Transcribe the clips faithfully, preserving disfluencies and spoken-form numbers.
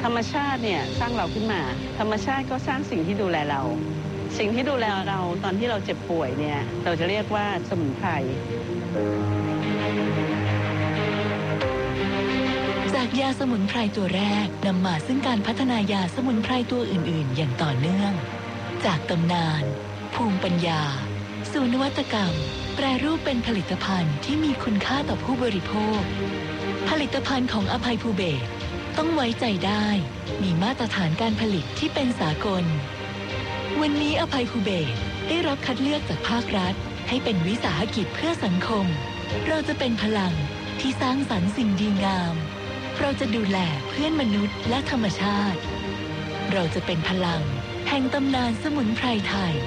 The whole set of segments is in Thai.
ธรรมชาติเนี่ยสร้างเราขึ้นมาธรรมชาติก็สร้างสิ่งที่ดูแลเราสิ่งที่ดูแลเราตอนที่เราเจ็บป่วยเนี่ยเราจะเรียกว่าสมุนไพรจากยาสมุนไพรตัวแรกนำมาซึ่งการพัฒนายาสมุนไพรตัวอื่นๆอย่างต่อเนื่องจากตำนานภูมิปัญญาสู่นวัตกรรมแปรรูปเป็นผลิตภัณฑ์ที่มีคุณค่าต่อผู้บริโภคผลิตภัณฑ์ของอภัยภูเบศรต้องไว้ใจได้มีมาตรฐานการผลิตที่เป็นสากลวันนี้อภัยภูเบศรได้รับคัดเลือกจากภาครัฐให้เป็นวิสาหกิจเพื่อสังคมเราจะเป็นพลังที่สร้างสรรค์สิ่งดีงามเราจะดูแลเพื่อนมนุษย์และธรรมชาติเราจะเป็นพลังแห่งตำนานสมุนไพรไทย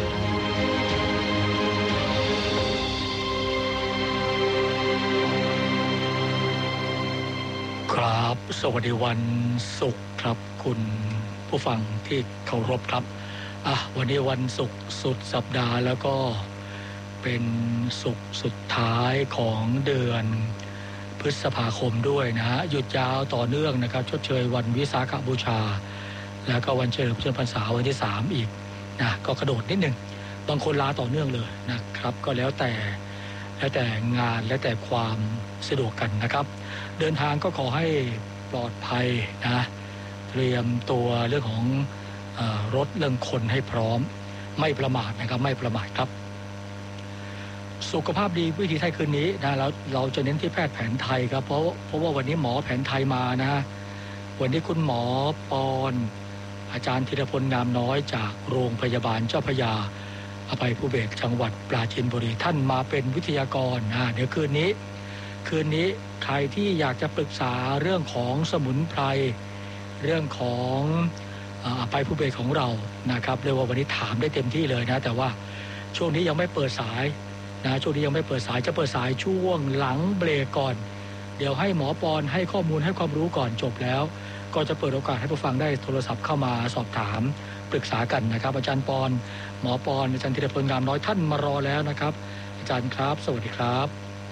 ครับสวัสดีวันศุกร์ครับคุณผู้ฟังที่เคารพครับอ่ะวันนี้วันศุกร์สุดสัปดาห์แล้วก็เป็นศุกร์สุดท้ายของเดือนพฤษภาคมด้วยนะฮะหยุดยาวต่อเนื่องนะครับชดเชยวันวิสาขบูชาแล้วก็วันเฉลิมพระชนมพรรษาวันที่สามอีกนะก็กระโดดนิดนึงบางคนลาต่อเนื่องเลยนะครับก็แล้วแต่แล้วแต่งานและแต่ความสะดวกกันนะครับเดินทางก็ขอให้ปลอดภัยนะเตรียมตัวเรื่องของเอ่อรถเรื่องคนให้พร้อมไม่ประมาทนะครับไม่ประมาทครับสุขภาพดีวิถีไทยคืนนี้นะแล้วเราจะเน้นที่แพทย์แผนไทยครับเพราะเพราะว่าวันนี้หมอแผนไทยมานะวันนี้คุณหมอปอนอาจารย์ธีรพลงามน้อยจากโรงพยาบาลเจ้าพระยาอภัยภูเบศรจังหวัดปราจีนบุรีท่านมาเป็นวิทยากรนะเดี๋ยวคืนนี้คืนนี้ใครที่อยากจะปรึกษาเรื่องของสมุนไพรเรื่องของอภัยภูเบศรของเรานะครับเรียกว่าวันนี้ถามได้เต็มที่เลยนะแต่ว่าช่วงนี้ยังไม่เปิดสายนะช่วงนี้ยังไม่เปิดสายจะเปิดสายช่วงหลังเบรกก่อนเดี๋ยวให้หมอปอนให้ข้อมูลให้ความรู้ก่อนจบแล้วก็จะเปิดโอกาสให้ผู้ฟังได้โทรศัพท์เข้ามาสอบถามปรึกษากันนะครับอาจารย์ปอนหมอปอนอาจารย์ธีรพลงามน้อยท่านมารอแล้วนะครับอาจารย์ครับสวัสดีครับ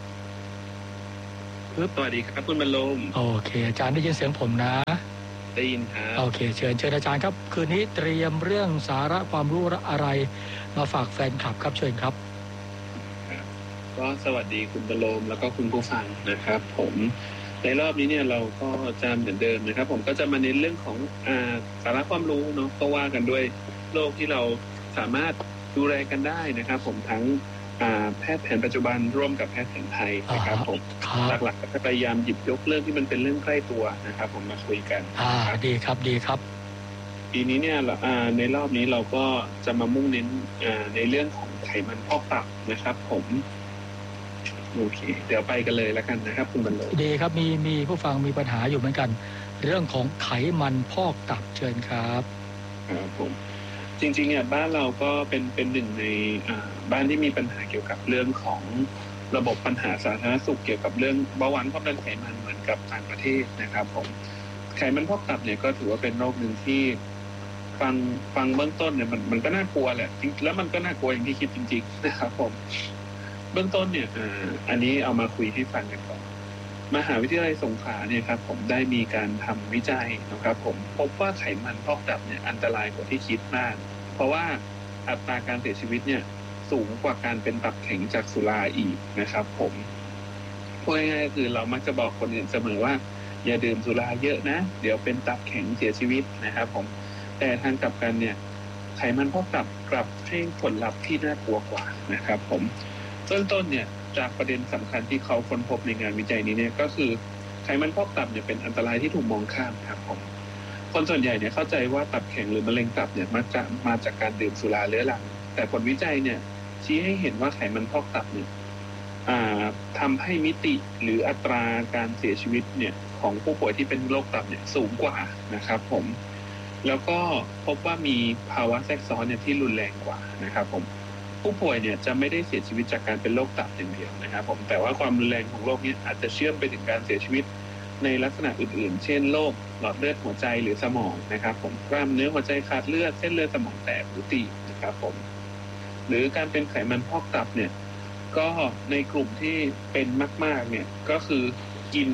สวัสดีครับคุณบรรลมโอเคอาจารย์ได้ยินเสียงผมนะได้ยินครับโอเคเชิญเชิญอาจารย์ครับคืนนี้เตรียมเรื่องสาระความรู้อะไรมาฝากแฟนคลับครับเชิญครับก็สวัสดีคุณบรรลมแล้วก็คุณผู้ฟังนะครับผมในรอบนี้เนี่ยเราก็จะเหมือนเดิมนะครับผมก็จะมาเน้นเรื่องของอ่าสาระความรู้เนาะก็ว่ากันด้วยโรคที่เราสามารถดูแลกันได้นะครับผมทั้งแพทย์แผนปัจจุบันร่วมกับแพทย์แผนไทยนะครับผมหลักๆก็พยายามหยิบยกเรื่องที่มันเป็นเรื่องใกล้ตัวนะครับผมมาคุยกันอ่าดีครับดีครับปีนี้เนี่ยในรอบนี้เราก็จะมามุ่งเน้นในเรื่องของไขมันพอกตับนะครับผมโอเคเดี๋ยวไปกันเลยแล้วกันนะครับคุณบรรลุดีครับมีมีผู้ฟังมีปัญหาอยู่เหมือนกันเรื่องของไขมันพอกตับเชิญครับครับผมจริงๆเนี่ยบ้านเราก็เป็นเป็นหนึ่งในบ้านที่มีปัญหาเกี่ยวกับเรื่องของระบบปัญหาสาธารณสุขเกี่ยวกับเรื่องเบาหวานความดันไขมันเหมือนกับต่างประเทศนะครับผมไขมันพอกตับเนี่ยก็ถือว่าเป็นโรคหนึ่งที่ฟังฟังเบื้องต้นเนี่ยมันมันก็น่ากลัวแหละจริงแล้วมันก็น่ากลัวอย่างที่คิดจริงๆนะครับผมเบื้องต้นเนี่ยอันนี้เอามาคุยให้ฟังกันก่อนมหาวิทยาลัยสงขลาเนี่ยครับผมได้มีการทำวิจัยนะครับผมพบว่าไขมันพอกตับเนี่ยอันตรายกว่าที่คิดมากเพราะว่าอัตราการเสียชีวิตเนี่ยสูงกว่าการเป็นตับแข็งจากสุราอีกนะครับผมพูดง่ายๆก็คือเรามักจะบอกคนอื่นเสมอว่าอย่าดื่มสุราเยอะนะเดี๋ยวเป็นตับแข็งเสียชีวิตนะครับผมแต่ทางกลับกันเนี่ยไขมันพอกตับกลับให้ผลลัพธ์ที่น่ากลัวกว่านะครับผมเริ่มต้นเนี่ยจากประเด็นสำคัญที่เขาค้นพบในงานวิจัยนี้เนี่ยก็คือไขมันพอกตับเนี่ยเป็นอันตรายที่ถูกมองข้ามครับผมคนส่วนใหญ่เนี่ยเข้าใจว่าตับแข็งหรือมะเร็งตับเนี่ยมักจะมาจากการดื่มสุราเรื้อรังแต่ผลวิจัยเนี่ยชี้ให้เห็นว่าไขมันพอกตับเนี่ยทำให้มิติหรืออัตราการเสียชีวิตเนี่ยของผู้ป่วยที่เป็นโรคตับเนี่ยสูงกว่านะครับผมแล้วก็พบว่ามีภาวะแทรกซ้อนเนี่ยที่รุนแรงกว่านะครับผมผู้ป่วยเนี่ยจะไม่ได้เสียชีวิตจากการเป็นโรคตับอย่างเดียวนะครับผมแต่ว่าความรุนแรงของโรคนี้อาจจะเชื่อมไปถึงการเสียชีวิตในลักษณะอื่นๆเช่นโรคหลอดเลือดหัวใจหรือสมองนะครับผมกล้ามเนื้อหัวใจขาดเลือดเส้นเลือดสมองแตกหรือตีบนะครับผมหรือการเป็นไขมันพอกตับเนี่ยก็ในกลุ่มที่เป็นมากๆเนี่ยก็คือกิน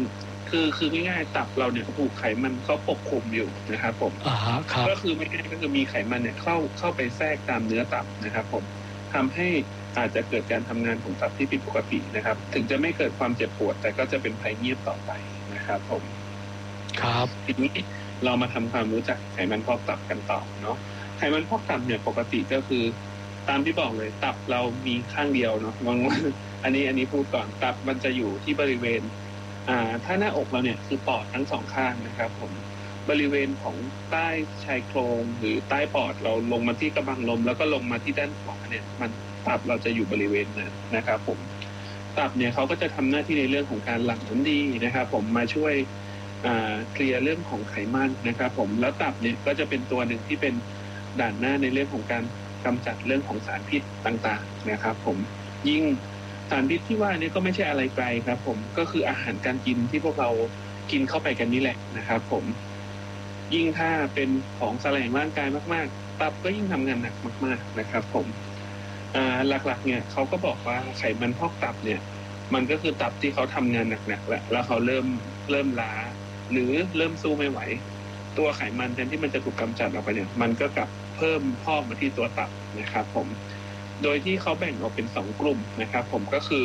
คือคือง่ายๆตับเราเนี่ยถูกไขมันเขาปกคลุมอยู่นะครับผมอ่าครับก็คือไม่ง่ายก็คือมีไขมันเนี่ยเข้าเข้าไปแทรกตามเนื้อตับนะครับผมทำให้อาจจะเกิดการทำงานของตับที่ผิดปกตินะครับถึงจะไม่เกิดความเจ็บปวดแต่ก็จะเป็นภัยเงียบต่อไปนะครับผมครับทีนี้เรามาทำความรู้จักไขมันพอกตับกันต่อเนาะไขมันพอกตับเนี่ยปกติก็คือตามที่บอกเลยตับเรามีข้างเดียวเนาะบางวันอันนี้อันนี้พูดก่อนตับมันจะอยู่ที่บริเวณอ่าถ้าหน้าอกเราเนี่ยคือปอดทั้งสองข้างนะครับผมบริเวณของใต้ชายโครงหรือใต้ปอดเราลงมาที่กระบังลมแล้วก็ลงมาที่ด้านขวาเนี่ยมันตับเราจะอยู่บริเวณนั้นนะครับผมตับเนี่ยเขาก็จะทำหน้าที่ในเรื่องของการหลั่งน้ำดีนะครับผมมาช่วยเคลียร์เรื่องของไขมันนะครับผมแล้วตับเนี่ยก็จะเป็นตัวหนึ่งที่เป็นด่านหน้าในเรื่องของการกำจัดเรื่องของสารพิษต่างๆนะครับผมยิ่งสารพิษที่ว่านี่ก็ไม่ใช่อะไรไกลครับผมก็คืออาหารการกินที่พวกเรากินเข้าไปกันนี่แหละนะครับผมยิ่งถ้าเป็นของแสลงร่างกายมากๆตับก็ยิ่งทำงานหนักมากๆนะครับผมหลักๆเนี่ยเขาก็บอกว่าไขมันพอกตับเนี่ยมันก็คือตับที่เขาทำงานหนักๆแล้วแล้วเขาเริ่มเริ่มล้าหรือเริ่มสู้ไม่ไหวตัวไขมันแทนที่มันจะถูกกำจัดออกไปเนี่ยมันก็กลับเพิ่มพอกมาที่ตัวตับนะครับผมโดยที่เขาแบ่งออกเป็นสองกลุ่มนะครับผมก็คือ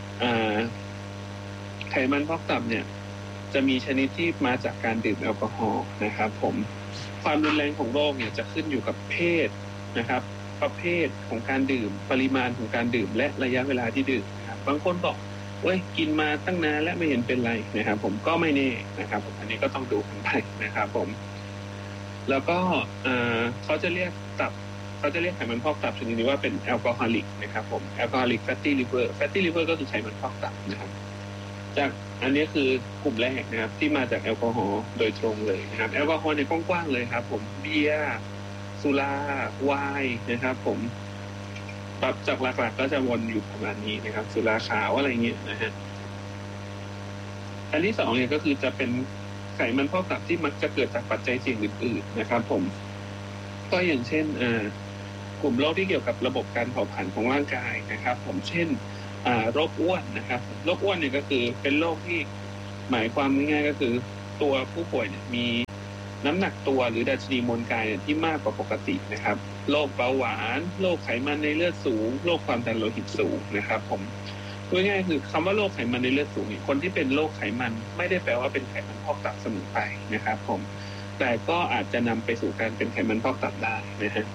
ไขมันพอกตับเนี่ยจะมีชนิดที่มาจากการดื่มแอลกอฮอล์นะครับผมความรุนแรงของโรคเนี่ยจะขึ้นอยู่กับเพศนะครับประเภทของการดื่มปริมาณของการดื่มและระยะเวลาที่ดื่มนะครับบางคนบอกเว้ยกินมาตั้งนานและไม่เห็นเป็นไรนะครับผมก็ไม่แน่นะครับผมอันนี้ก็ต้องดูกันไปนะครับผมแล้วก็เขาจะเรียกตับเขาจะเรียกไขมันพอกตับชนิดนี้ว่าเป็นแอลกอฮอลิกนะครับผมแอลกอฮอลิกแฟตตี้ลิเวอร์แฟตตี้ลิเวอร์ก็คือไขมันพอกตับนะครับจากอันนี้คือกลุ่มแรกนะครับที่มาจากแอลกอฮอล์โดยตรงเลยนะครับแอลกอฮอล์ในกว้างๆเลยครับผมเบียร์สุราไวน์นะครับผมปรับจากหลักๆก็จะวนอยู่ประมาณนี้นะครับสุราขาวอะไรเงี้ยนะฮะอันที่สองเนี่ยก็คือจะเป็นไขมันพอกตับที่มักจะเกิดจากปัจจัยเสี่ยงอื่นๆนะครับผมก็อย่างเช่นกลุ่มโรคที่เกี่ยวกับระบบการเผาผลาญของร่างกายนะครับผมเช่นโรคอ้วนนะครับโรคอ้วนเนี่ยก็คือเป็นโรคที่หมายความง่ายๆก็คือตัวผู้ป่วยเนี่ยมีน้ำหนักตัวหรือดัชนีมวลกายที่มากกว่าปกตินะครับโรคเบาหวานโรคไขมันในเลือดสูงโรคความดันโลหิตสูงนะครับผมง่ายๆคือคำว่าโรคไขมันในเลือดสูงเนี่ยคนที่เป็นโรคไขมันไม่ได้แปลว่าเป็นไขมันพอกตับเสมอไปนะครับผมแต่ก็อาจจะนำไปสู่การเป็นไขมันพอกตับได้นะฮะ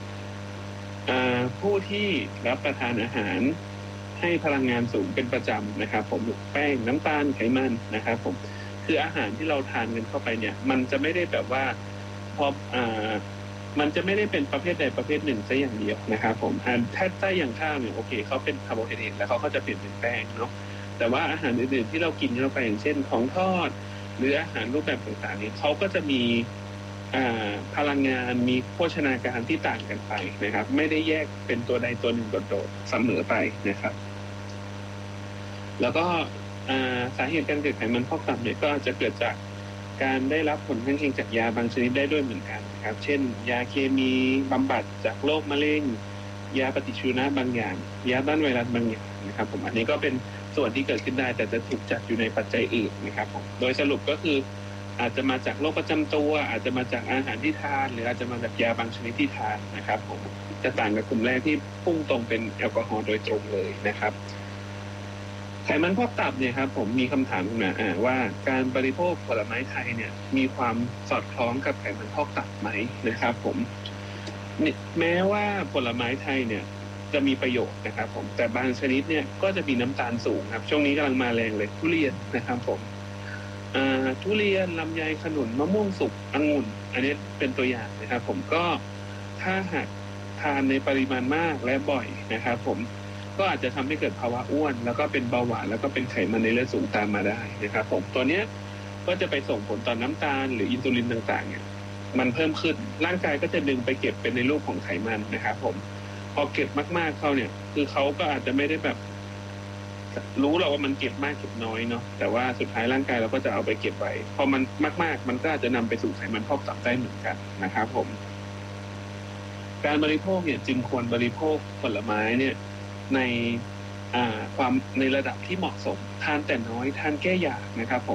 ผู้ที่รับประทานอาหารให้พลังงานสูงเป็นประจำนะครับผมแป้งน้ำตาลไขมันนะครับผมคืออาหารที่เราทานกันเข้าไปเนี่ยมันจะไม่ได้แบบว่าพออ่ามันจะไม่ได้เป็นประเภทใดประเภทหนึ่งซะอย่างเดียวนะครับผมถ้าถ้าอย่างข้าวเนี่ยโอเคเขาเป็นคาร์โบไฮเดรตแล้วเขาก็จะเปลี่ยนเป็นแป้งเนาะแต่ว่าอาหารอื่นๆที่เรากินเข้าไปอย่างเช่นของทอดหรืออาหารรูปแบบต่างๆเนี่ยเขาก็จะมีพลังงานมีโภชนาการที่ต่างกันไปนะครับไม่ได้แยกเป็นตัวใดตัวหนึ่งโดดๆเสมอไปนะครับแล้วก็สาเหตุการเกิดไขมันพอกตับเนี่ยก็จะเกิดจากการได้รับผลข้างเคียงจากยาบางชนิดได้ด้วยเหมือนกันครับเช่นยาเคมีบำบัดจากโรคมะเร็งยาปฏิชีวนะบางอย่างยาต้านไวรัสบางอย่างนะครับผมอันนี้ก็เป็นส่วนที่เกิดขึ้นได้แต่จะถูกจัดอยู่ในปัจจัยอื่นนะครับผมโดยสรุปก็คืออาจจะมาจากโรคประจำตัวอาจจะมาจากอาหารที่ทานหรืออาจจะมาจากยาบางชนิดที่ทานนะครับผมจะต่างกับกลุ่มแรกที่พุ่งตรงเป็นแอลกอฮอล์โดยตรงเลยนะครับไขมันพอกตับเนี่ยครับผมมีคำถามขึ้นมาว่าการบริโภคผลไม้ไทยเนี่ยมีความสอดคล้องกับไขมันพอกตับไหมนะครับผมแม้ว่าผลไม้ไทยเนี่ยจะมีประโยชน์นะครับผมแต่บางชนิดเนี่ยก็จะมีน้ำตาลสูงครับช่วงนี้กำลังมาแรงเลยทุเรียนนะครับผมทุเรียนลำไยขนุนมะม่วงสุกองุ่นอันนี้เป็นตัวอย่างนะครับผมก็ถ้าหากทานในปริมาณมากและบ่อยนะครับผมก็อาจจะทำให้เกิดภาวะอ้วนแล้วก็เป็นเบาหวานแล้วก็เป็นไขมันในเลือดสูงตามมาได้นะครับผมตัวนี้ก็จะไปส่งผลต่อน้ำตาลหรืออินซูลินต่างๆเนี่ยมันเพิ่มขึ้นร่างกายก็จะดึงไปเก็บเป็นในรูปของไขมันนะครับผมพอเก็บมากๆเข้าเนี่ยคือเขาก็อาจจะไม่ได้แบบรู้เราว่ามันเก็บมากเก็บน้อยเนาะแต่ว่าสุดท้ายร่างกายเราก็จะเอาไปเก็บไว้พอมันมากๆมันก็อาจจะนำไปสู่ไขมันพอกตับได้เหมือนกันนะครับผมการบริโภคเนี่ยจึงควรบริโภคผลไม้เนี่ยในความในระดับที่เหมาะสมทานแต่น้อยทานแก้อยากนะครับผม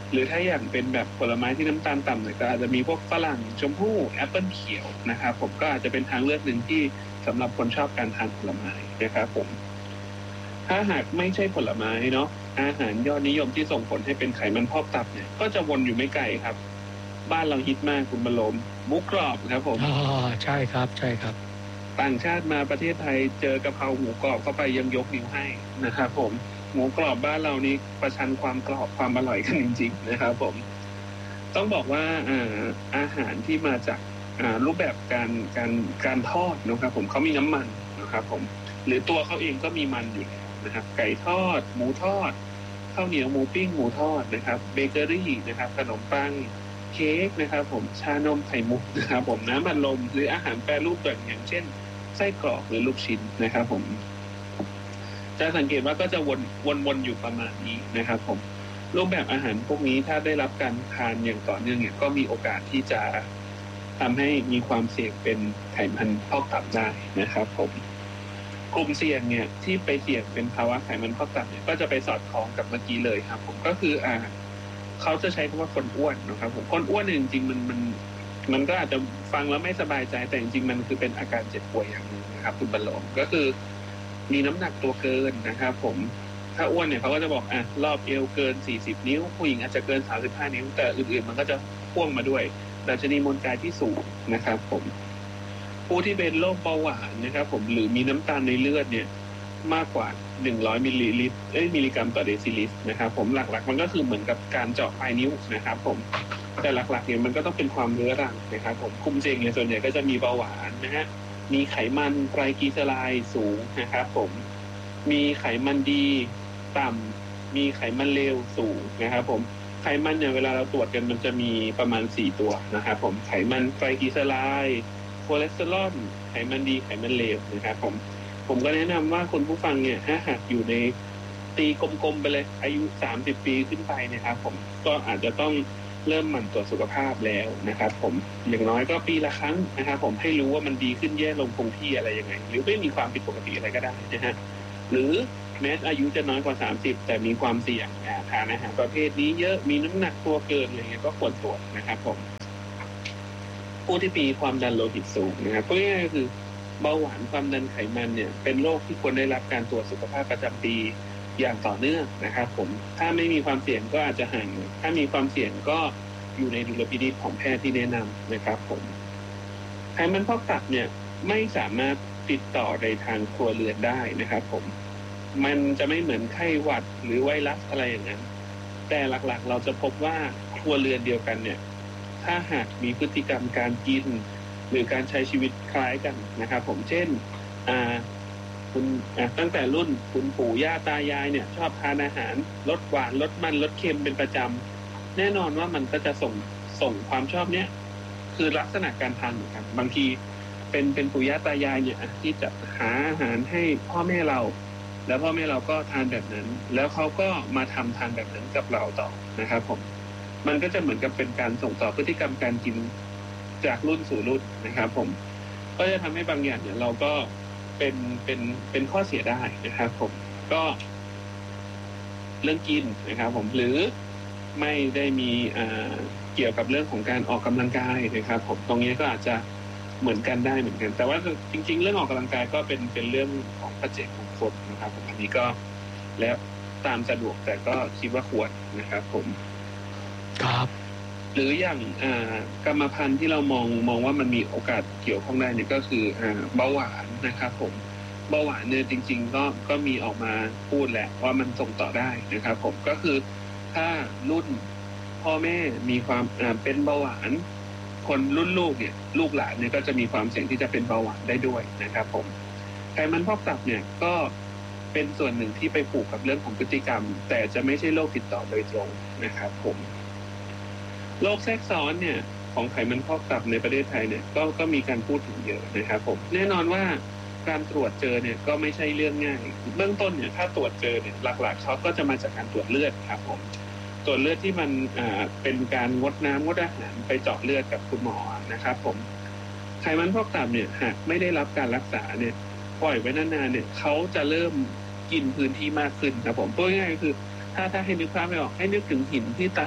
หรือถ้าอย่างเป็นแบบผลไม้ที่น้ำตาลต่ำหน่อยก็อาจจะมีพวกฝรั่งชมพู่แอปเปิลเขียวนะครับผมก็อาจจะเป็นทางเลือกหนึ่งที่สำหรับคนชอบการทานผลไม้นะครับผมถ้าหากไม่ใช่ผลไม้เนาะอาหารยอดนิยมที่ส่งผลให้เป็นไขมันพอกตับเนี่ยก็จะวนอยู่ไม่ไกลครับบ้านเราฮิตมากคุณบรมหมูกรอบครับผมอ๋อใช่ครับใช่ครับต่างชาติมาประเทศไทยเจอกะเพราหมูกรอบเข้าไปยังยกนิ้วให้นะครับผมหมูกรอบบ้านเรานี่ประชันความกรอบความอร่อยกันจริงๆนะครับผมต้องบอกว่าอาอาหารที่มาจากรูปแบบการการการทอดนะครับผมเขามีน้ำมันนะครับผมหรือตัวเขาเองก็มีมันอยู่แล้วนะครับไก่ทอดหมูทอดข้าวเหนียวหมูปิ้งหมูทอดนะครับเบเกอรี่นะครับขนมปังเค้กนะครับผมชานมไข่มุกนะครับผมน้ำอัดลมหรืออาหารแปรรูปแบบอย่างเช่นไส้กรอกหรือลูกชิ้นนะครับผมจะสังเกตว่าก็จะวนวนๆอยู่ประมาณนี้นะครับผมรูปแบบอาหารพวกนี้ถ้าได้รับการทานอย่างต่อเนื่องเนี่ยก็มีโอกาสที่จะทำให้มีความเสี่ยงเป็นไขมันพอกตับได้นะครับผมกลุ่มเสี่ยงเนี่ยที่ไปเสี่ยงเป็นภาวะไขมันพอกตับเนี่ยก็จะไปสอดคล้องกับเมื่อกี้เลยครับผมก็คืออ่าเขาจะใช้คำว่าคนอ้วนนะครับผมคนอ้วนจริงๆมันมันมันก็อาจจะฟังแล้วไม่สบายใจแต่จริงๆมันคือเป็นอาการเจ็บป่วยอย่างหนึ่งนะครับคุณบรรลมก็คือมีน้ำหนักตัวเกินนะครับผมถ้าอ้วนเนี่ยเขาก็จะบอกอ่ะรอบเอวเกินสี่สิบนิ้วผู้หญิงอาจจะเกินสามสิบห้านิ้วแต่อื่นๆมันก็จะพ่วงมาด้วยดัชนีมวลกายที่สูงนะครับผมผู้ที่เป็นโรคเบาหวานนะครับผมหรือมีน้ำตาลในเลือดเนี่ยมากกว่าหนึ่งร้อยมิลลิลิตรเอ้ยมิลลิกรัมต่อเดซิลิตรนะครับผมหลักๆมันก็คือเหมือนกับการเจาะปลายนิ้วนะครับผมแต่หลักๆเนี่ยมันก็ต้องเป็นความเรื้อรังนะครับผมคุมเสี่ยงเนี่ยส่วนใหญ่ก็จะมีเบาหวานนะฮะมีไขมันไตรกลีเซอไรด์สูงนะครับผมมีไขมันดีต่ำมีไขมันเลวสูงนะครับผมไขมันเนี่ยเวลาเราตรวจกันมันจะมีประมาณสี่ตัวนะครับผมไขมันไตรกลีเซอไรด์คอเลสเตอรอลไขมันดีไขมันเลวนะครับผมผมก็แนะนำว่าคนผู้ฟังเนี่ยถ้าหากอยู่ในตีกลมๆไปเลยอายุสามสิบปีขึ้นไปนะครับผมก็อาจจะต้องเริ่มหมั่นตรวจสุขภาพแล้วนะครับผมอย่างน้อยก็ปีละครั้งนะครับผมให้รู้ว่ามันดีขึ้นแย่ลงคงที่อะไรยังไงหรือไม่มีความผิดปกติอะไรก็ได้นะฮะหรือแม้อายุจะน้อยกว่าสามสิบแต่มีความเสี่ยงทานอาหารประเภทนี้เยอะมีน้ำหนักตัวเกินอะไรเงี้ยก็ควรตรวจนะครับผมผู้ที่มีความดันโลหิตสูงนะครับก็ง่ายๆคือเบาหวานความดันไขมันเนี่ยเป็นโรคที่ควรได้รับการตรวจสุขภาพประจำปีอย่างต่อเนื่องนะครับผมถ้าไม่มีความเสี่ยงก็อาจจะห่างถ้ามีความเสี่ยงก็อยู่ในดุลพินิจของแพทย์ที่แนะนำนะครับผมไขมันพอกตับเนี่ยไม่สามารถติดต่อในทางครัวเรือนได้นะครับผมมันจะไม่เหมือนไข้หวัดหรือไวรัสอะไรอย่างนั้นแต่หลักๆเราจะพบว่าครัวเรือนเดียวกันเนี่ยถ้าหากมีพฤติกรรมการกินหรือการใช้ชีวิตคล้ายกันนะครับผมเช่นอ่าคุณตั้งแต่รุ่นคุณปู่ย่าตายายเนี่ยชอบทานอาหารลดหวานลดมันลดเค็มเป็นประจำแน่นอนว่ามันก็จะส่งส่งความชอบเนี้ยคือลักษณะการทานเหมือนกันบางทีเป็นเป็นปู่ย่าตายายเนี่ยที่จะหาอาหารให้พ่อแม่เราแล้วพ่อแม่เราก็ทานแบบนั้นแล้วเขาก็มาทำทานแบบนั้นกับเราต่อนะครับผมมันก็จะเหมือนกับเป็นการส่งต่อพฤติกรรมการกินจากรุ่นสู่รุ่นนะครับผมก็จะทำให้บางอย่างเนี่ยเราก็เป็นเป็นเป็นข้อเสียได้นะครับผมก็เรื่องกินนะครับผมหรือไม่ได้มีอ่าเกี่ยวกับเรื่องของการออกกำลังกายนะครับผมตรงนี้ก็อาจจะเหมือนกันได้เหมือนกันแต่ว่าจริงๆเรื่องออกกำลังกายก็เป็นเป็นเรื่องของปัจเจกบุคคลนะครับผมอันนี้ก็แล้วตามสะดวกแต่ก็คิดว่าควรนะครับผมครับหรืออย่างกรรมพันธุ์ที่เรามองมองว่ามันมีโอกาสเกี่ยวข้องได้เนี่ยก็คือเบาหวานนะครับผมเบาหวานเนี่ยจริงๆก็ก็มีออกมาพูดแหละว่ามันส่งต่อได้นะครับผมก็คือถ้ารุ่นพ่อแม่มีความเป็นเบาหวานคนรุ่นลูกเนี่ยลูกหลานเนี่ยก็จะมีความเสี่ยงที่จะเป็นเบาหวานได้ด้วยนะครับผมไขมันพอกตับเนี่ยก็เป็นส่วนหนึ่งที่ไปผูกกับเรื่องของพฤติกรรมแต่จะไม่ใช่โรคติดต่อโดยตรงนะครับผมโรคแทรกซ้อนเนี่ยของไขมันพอกตับในประเทศไทยเนี่ยก็ก็มีการพูดถึงเยอะนะครับผมแน่นอนว่าการตรวจเจอเนี่ยก็ไม่ใช่เรื่องง่ายเบื้องต้นเนี่ยถ้าตรวจเจอเนี่ยหลักๆเขาก็จะมาจากการตรวจเลือดครับผมตรวจเลือดที่มันอ่าเป็นการงดน้ำงดอาหารไปเจาะเลือดกับคุณหมอนะครับผมไขมันพอกตับเนี่ยหากไม่ได้รับการรักษาเนี่ยปล่อยไว้นานๆเนี่ยเขาจะเริ่มกินพื้นที่มากขึ้นครับผมพูดง่ายๆก็คือถ้าถ้าให้นึกภาพไม่ออกให้นึกถึงหินที่ตาต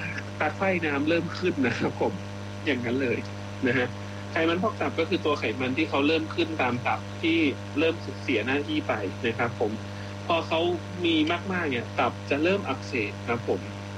ตัดไฟน้ำเริ่มขึ้นนะครับผมอย่างนั้นเลยนะฮะไขมันพอกตับก็คือตัวไขมันที่เขาเริ่มขึ้นตามตับที่เริ่มเสียหน้าที่ไปนะครับผมพอเขามีมากๆเนี่ยตับจะเริ่มอักเสบครับผม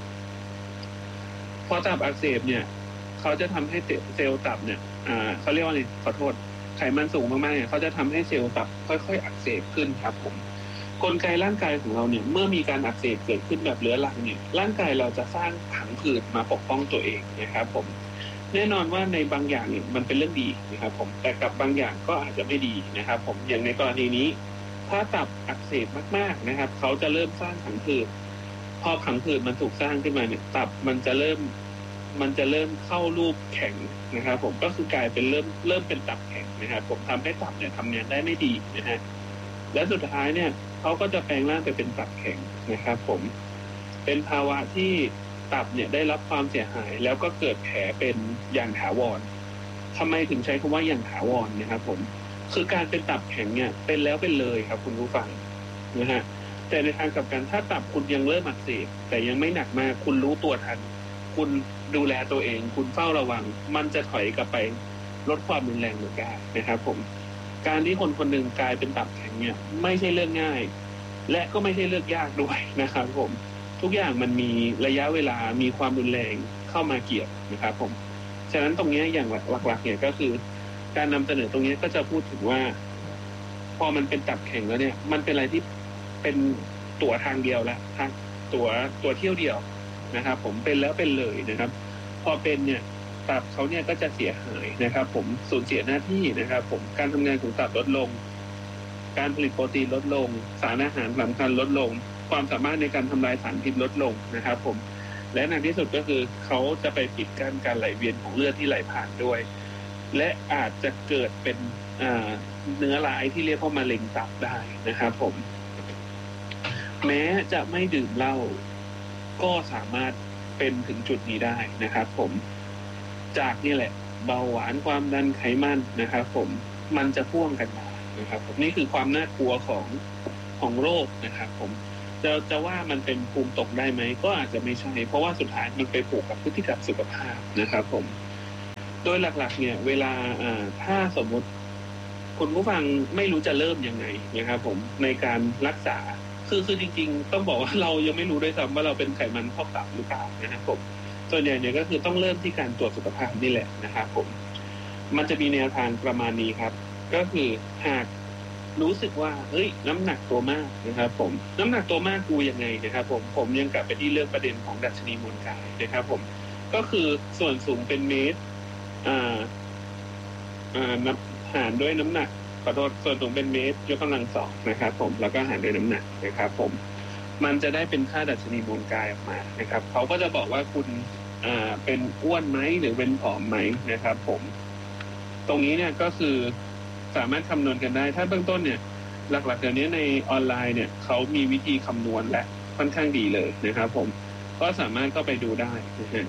พอตับอักเสบเนี่ยเขาจะทำให้เซลล์ตับเนี่ยอ่าเขาเรียกว่าอะไรขอโทษไขมันสูงมากๆเนี่ยเขาจะทำให้เซลล์ตับค่อยๆอักเสบขึ้นครับผมกลไกร่างกายของเราเนี่ยเมื่อมีการอักเสบเกิดขึ้นแบบเรื้อรังเนี่ยร่างกายเราจะสร้างผังผืดมาปกป้องตัวเองนะครับผมแน่นอนว่าในบางอย่างเนี่ยมันเป็นเรื่องดีนะครับผมแต่กับบางอย่างก็อาจจะไม่ดีนะครับผมอย่างในกรณีนี้ถ้าตับอักเสบมากๆนะครับเขาจะเริ่มสร้างผังผืดพอผังผืดมันถูกสร้างขึ้นมาเนี่ยตับมันจะเริ่มมันจะเริ่มเข้ารูปแข็งนะครับผมก็คือกลายเป็นเริ่มเริ่มเป็นตับแข็งนะครับผมทำให้ตับเนี่ยทำงานได้ไม่ดีนะฮะและสุดท้ายเนี่ยเขาก็จะแปลงร่างไปเป็นตับแข็งนะครับผมเป็นภาวะที่ตับเนี่ยได้รับความเสียหายแล้วก็เกิดแผลเป็นอย่างถาวรทำไมถึงใช้คำว่าอย่างถาวรนะครับผมคือการเป็นตับแข็งเนี่ยเป็นแล้วเป็นเลยครับคุณผู้ฟังนะฮะแต่ในทางกลับกันถ้าตับคุณยังเริ่มอักเสบแต่ยังไม่หนักมากคุณรู้ตัวทันคุณดูแลตัวเองคุณเฝ้าระวังมันจะถอยกลับไปลดความรุนแรงลงได้นะครับผมการที่คนคนหนึ่งกลายเป็นตับแข็งเนี่ยไม่ใช่เรื่องง่ายและก็ไม่ใช่เรื่องยากด้วยนะครับผมทุกอย่างมันมีระยะเวลามีความรุนแรงเข้ามาเกี่ยวนะครับผมฉะนั้นตรงนี้อย่างหลักๆเนี่ยก็คือการนำเสนอตรงนี้ก็จะพูดถึงว่าพอมันเป็นตับแข็งแล้วเนี่ยมันเป็นอะไรที่เป็นตั๋วทางเดียวแล้วทางตั๋วตั๋วเที่ยวเดียวนะครับผมเป็นแล้วเป็นเลยนะครับพอเป็นเนี่ยตับเขาเนี่ยก็จะเสียหายนะครับผมสูญเสียหน้าที่นะครับผมการทำงานของตับลดลงการผลิตโปรตีนลดลงสารอาหารสำคัญลดลงความสามารถในการทำลายสารพิษลดลงนะครับผมและหนักที่สุดก็คือเขาจะไปปิดกั้นการไหลเวียนของเลือดที่ไหลผ่านด้วยและอาจจะเกิดเป็นเนื้อร้ายที่เรียกว่ามะเร็งตับได้นะครับผมแม้จะไม่ดื่มเหล้าก็สามารถเป็นถึงจุดนี้ได้นะครับผมจากนี่แหละเบาหวานความดันไขมันนะครับผมมันจะพ่วงกันมานะครับผมนี่คือความน่ากลัวของของโรคนะครับผมจะจะว่ามันเป็นภูมิตกได้ไหมก็อาจจะไม่ใช่เพราะว่าสุดท้ายมันไปผูกกับพฤติกรรมสุขภาพนะครับผมโดยหลักๆเนี่ยเวลาอ่าถ้าสมมติคุณผู้ฟังไม่รู้จะเริ่มยังไงนะครับผมในการรักษาคือคือจริงๆต้องบอกว่าเรายังไม่รู้ด้วยซ้ำว่าเราเป็นไขมันพอกตับหรือเปล่านะครับผมส่วนใหญ่เนี่ยก็คือต้องเริ่มที่การตรวจสุขภาพนี่แหละนะครับผมมันจะมีแนวทางประมาณนี้ครับก็คือหากรู้สึกว่าเฮ้ยน้ำหนักตัวมากนะครับผมน้ำหนักตัวมากดูยังไงนะครับผมผมยังกลับไปที่เรื่องประเด็นของดัชนีมวลกายนะครับผมก็คือส่วนสูงเป็นเมตรอ่าอ่านับหารด้วยน้ำหนักขอโทษส่วนสูงเป็นเมตรยกกำลังสองนะครับผมแล้วก็หารด้วยน้ำหนักนะครับผมมันจะได้เป็นค่าดัชนีมวลกายออกมานะครับเขาก็จะบอกว่าคุณอ่าเป็นอ้วนไหมหรือเป็นผอมไหมนะครับผมตรงนี้เนี่ยก็คือสามารถคำนวณกันได้ถ้าเบื้องต้นเนี่ยหลักๆเดี๋ยวนี้ในออนไลน์เนี่ยเขามีวิธีคำนวณและค่อนข้างดีเลยนะครับผมก็สามารถเข้าไปดูได้นะฮะ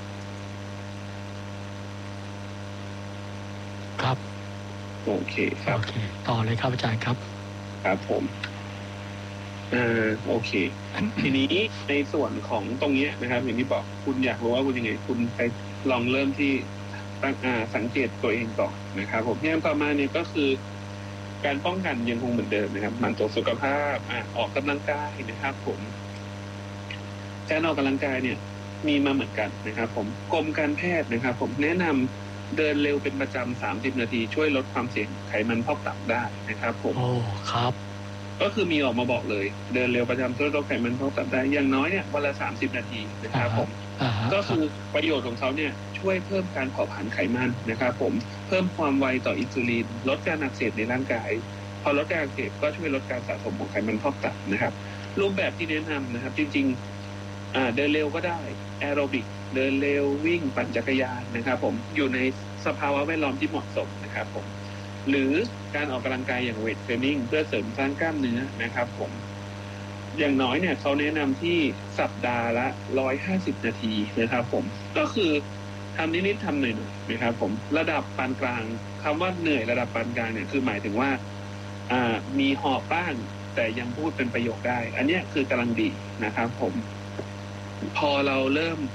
ครับโอเคครับโอเคต่อเลยครับอาจารย์ครับครับผมอ่าโอเค ทีนี้ในส่วนของตรงนี้นะครับอย่างที่บอกคุณอยากรู้ว่าคุณยังไงคุณไปลองเริ่มที่ตั้งอ่าสังเกตตัวเองก่อนนะครับผมอย่างต่อมาเนี่ยก็คือการป้องกันยังคงเหมือนเดิมนะครับหมั่นตรวจสุขภาพอ่าออกกำลังกายนะครับผมการออกกำลังกายเนี่ยมีมาเหมือนกันนะครับผมกรมการแพทย์นะครับผมแนะนำเดินเร็วเป็นประจำสามสิบนาทีช่วยลดความเสี่ยงไขมันพอกตับได้นะครับผมโอ้ครับก็คือมีออกมาบอกเลยเดินเร็วประจำช่วยลดไขมันพอกตับได้อย่างน้อยเนี่ยวันละสามสิบนาทีนะครับผมก็คือประโยชน์ของเขาเนี่ยช่วยเพิ่มการเผาผลาญไขมันนะครับผมเพิ่มความไวต่ออินซูลินลดการอักเสบในร่างกายพอลดการอักเสบก็ช่วยลดการสะสมของไขมันพอกตับนะครับรูปแบบที่แนะนำนะครับจริงๆอ่าเดินเร็วก็ได้แอโรบิกเดินเร็ววิ่งปั่นจักรยานนะครับผมอยู่ในสภาวะแวดล้อมที่เหมาะสมนะครับผมหรือการออกกำลังกายอย่างเวทเทรนนิ่งเพื่อเสริมสร้างกล้ามเนื้อนะครับผมอย่างน้อยเนี่ยเขาแนะนำที่สัปดาห์ละหนึ่งร้อยห้าสิบนาทีนะครับผมก็คือทำนิดๆทำหน่อยๆนะครับผมระดับปานกลางคำว่าเหนื่อยระดับปานกลางเนี่ยคือหมายถึงว่าอ่ามีหอบบ้างแต่ยังพูดเป็นประโยคได้อันนี้คือกำลังดีนะครับผมพอเราเริ่ม